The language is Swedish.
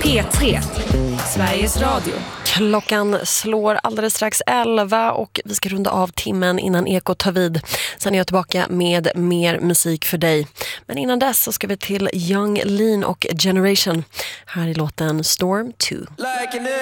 P3, Sveriges Radio. Klockan slår alldeles strax 11 och vi ska runda av timmen innan Ekot tar vid. Sen är jag tillbaka med mer musik för dig. Men innan dess så ska vi till Young Lean och Generation. Här är låten Storm 2.